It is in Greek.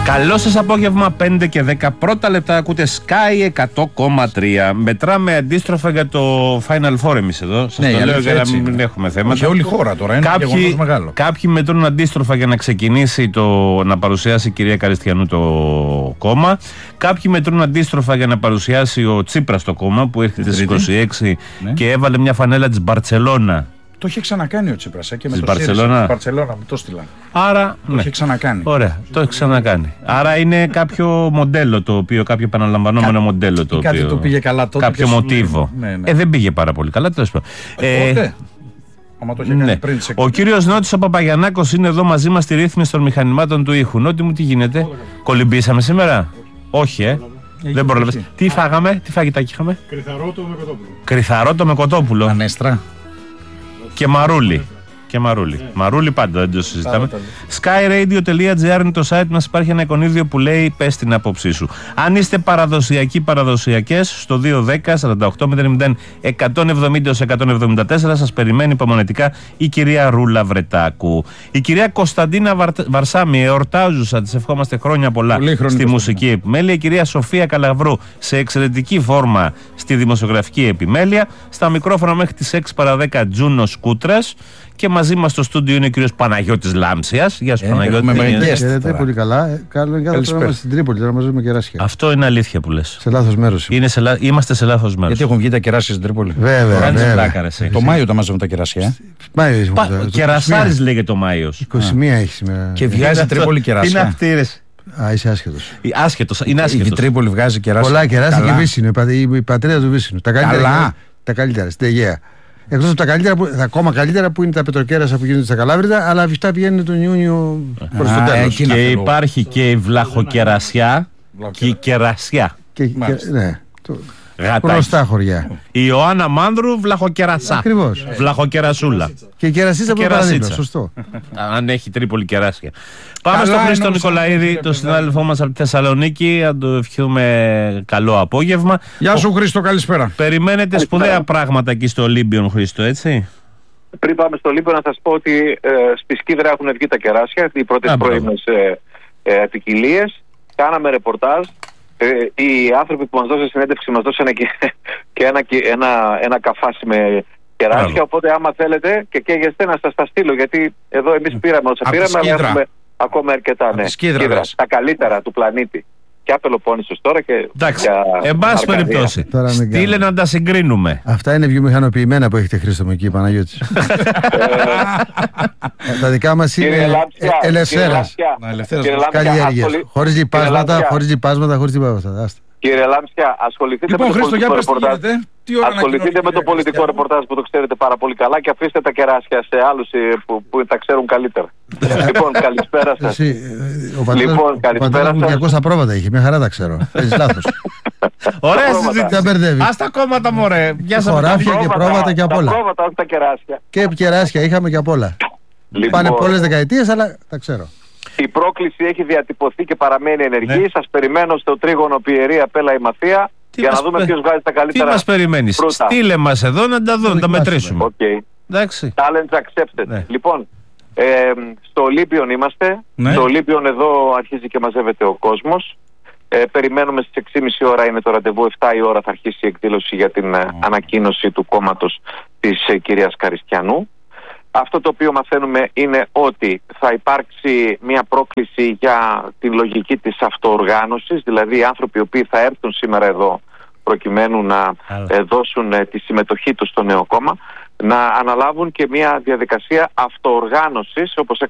Καλό σας απόγευμα, 5 και 10 πρώτα λεπτά ακούτε Sky 100,3. Μετράμε αντίστροφα για το Final Four εμείς εδώ. Σας το λέω για να μην έχουμε θέματα. Και όλη η χώρα τώρα, είναι γεγονός μεγάλο. Κάποιοι μετρούν αντίστροφα για να ξεκινήσει να παρουσιάσει η κυρία Καριστιανού το κόμμα. Κάποιοι μετρούν αντίστροφα για να παρουσιάσει ο Τσίπρας το κόμμα που έρχεται στις 26 και έβαλε μια φανέλα της Μπαρτσελώνα. Το είχε ξανακάνει ο Τσίπρας και με το Μπαρτσελώνα μου το στείλαν. Άρα, το είχε ξανακάνει. Ωραία, το έχει ξανακάνει. Άρα είναι κάποιο μοντέλο το οποίο, κάποιο επαναλαμβανόμενο μοντέλο το οποίο. Κάτι το πήγε καλά τότε. Κάποιο μοτίβο. Δεν πήγε πάρα πολύ καλά, τέλος πάντων. Άμα το είχε κάνει πριν. Ο κύριος Νότης ο Παπαγιαννάκος είναι εδώ μαζί μας στη ρύθμιση των μηχανημάτων του ήχου. Νότι μου, τι γίνεται, κολυμπήσαμε σήμερα? Όχι, δεν πρόλαβες. Τι φάγαμε, τι φαγητάκι είχαμε? Κρυθαρότο με κοτόπουλο. Κρυθαρότο με κοτόπουλο. Ανέστρα. Και μαρούλι. Μαρούλι πάντα, δεν το συζητάμε. Skyradio.gr είναι το site μας. Υπάρχει ένα εικονίδιο που λέει πες την άποψή σου. Αν είστε παραδοσιακές, στο 210-48-001-170-174 σας περιμένει υπομονετικά η κυρία Ρούλα Βρετάκου. Η κυρία Κωνσταντίνα Βαρσάμι, εορτάζουσα, της ευχόμαστε χρόνια πολλά στη μουσική επιμέλεια. Η κυρία Σοφία Καλαβρού, σε εξαιρετική φόρμα στη δημοσιογραφική επιμέλεια. Στα μικρόφωνα μέχρι τις 6 παρα 10 Τζούνος Κούτρας. Και μαζί μας στο στούντιο είναι ο κύριος Παναγιώτης Λάμψιας. Γεια σου, Παναγιώτη. Χαίρετε, πολύ καλά. Καλησπέρα στην Τρίπολη, τώρα μαζεύουμε κεράσια. Αυτό είναι αλήθεια που λες. Σε λάθος μέρος. Είμαστε σε λάθος μέρος. Γιατί έχουν βγει τα κεράσια στην Τρίπολη. Βέβαια. Το Μάιο τα μαζεύουν τα κεράσια. Κερασάρης λέγεται το Μάιος. 21 έχει σήμερα. Και βγάζει Τρίπολη κεράσια. Τι είναι αυτήρες. Είσαι άσχετος. Είναι άσχετος. Η Τρίπολη βγάζει κεράσια. Πολλά κεράσια και Βύσσινο. Η πατρίδα του Βύσσινου. Τα καλύτερα στην Αιγαία. Εκτός από τα καλύτερα, ακόμα καλύτερα που είναι τα πετροκέρασα που γίνονται στα Καλάβρητα, αλλά αυτά πηγαίνουν τον Ιούνιο προς το τέλος. Και υπάρχει και η βλαχοκερασιά και η κερασιά. Ναι. Γνωστά χωριά. Η Ιωάννα Μάνδρου, βλαχοκερασά. Ακριβώς. Βλαχοκερασούλα. Και κερασίτσα από παραδείγμα. Σωστό. Αν έχει Τρίπολη κεράσια. Πάμε στον Χρήστο Νικολαίδη, τον συνάδελφό μας από τη Θεσσαλονίκη. Να του ευχηθούμε καλό απόγευμα. Γεια σου, Χρήστο, καλησπέρα. Περιμένετε σπουδαία πράγματα εκεί στο Ολύμπιον, Χρήστο, έτσι? Πριν πάμε στο Ολύμπιο, να σας πω ότι στη Σκύδρα έχουν βγει τα κεράσια, οι πρώτες πρώιμες ποικιλίες. Κάναμε ρεπορτάζ. Οι άνθρωποι που μας δώσαν συνέντευξη μας δώσαν και ένα καφάσι με κεράσια. Οπότε, άμα θέλετε και καίγεστε, να σας τα στείλω. Γιατί εδώ εμείς πήραμε όσα πήραμε, αλλά έχουμε ακόμα αρκετά. Σκύδρα, τα καλύτερα του πλανήτη. Και Πελοπόννησος τώρα και. Εντάξει, εν πάση περιπτώσει. Στείλε να τα συγκρίνουμε. Αυτά είναι βιομηχανοποιημένα που έχετε, Χρήστο μου, εκεί, Παναγιώτη. Τα δικά μας είναι ελευθέρας. Καλλιέργειες. Χωρίς λιπάσματα, χωρίς τίποτα. Κύριε Λάμψια, ασχοληθείτε με το πολιτικό ρεπορτάζ που το ξέρετε πάρα πολύ καλά και αφήστε τα κεράσια σε άλλους που τα ξέρουν καλύτερα. Λοιπόν, καλησπέρα σας. Ο πατέρας μου 200 πρόβατα είχε, μια χαρά τα ξέρω. Έχεις λάθος. Ωραία συζήτηση. Ας τα κόμματα, μωρέ. Χωράφια και πρόβατα και απ' όλα. Τα πρόβατα, όχι τα κεράσια. Και κεράσια είχαμε και απ' όλα. Πάνε πολλές δεκαετίες, αλλά τα ξέρω. Η πρόκληση έχει διατυπωθεί και παραμένει ενεργή. Ναι. Σας περιμένω στο τρίγωνο Πιερία, Πέλα ή Μαθία για να δούμε ποιος βγάζει τα καλύτερα. Τι μας περιμένεις? Στείλε μας εδώ να τα δούμε, να τα μετρήσουμε. Okay. Εντάξει. Talents accepted. Ναι. Λοιπόν, στο Ολύμπιον είμαστε. Ναι. Στο Ολύμπιον εδώ αρχίζει και μαζεύεται ο κόσμος. Περιμένουμε στις 6.30 ώρα είναι το ραντεβού. 7 η ώρα θα αρχίσει η εκδήλωση για την ανακοίνωση του κόμματος της κυρίας Καριστιανού. Αυτό το οποίο μαθαίνουμε είναι ότι θα υπάρξει μια πρόκληση για την λογική της αυτοοργάνωσης, δηλαδή οι άνθρωποι οι οποίοι θα έρθουν σήμερα εδώ προκειμένου να δώσουν τη συμμετοχή τους στο νέο κόμμα, να αναλάβουν και μια διαδικασία αυτοοργάνωσης, όπως